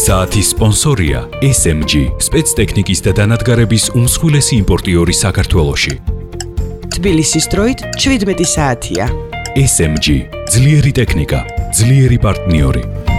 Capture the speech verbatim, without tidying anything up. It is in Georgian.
საათის სპონსორია ეს ემ ჯი, სპეცტექნიკის და დანადგარების უმსხვილესი იმპორტიორი საქართველოში. თბილისის დროით შვიდმეტი საათია. ეს ემ ჯი, ძლიერი ტექნიკა, ძლიერი პარტნიორი.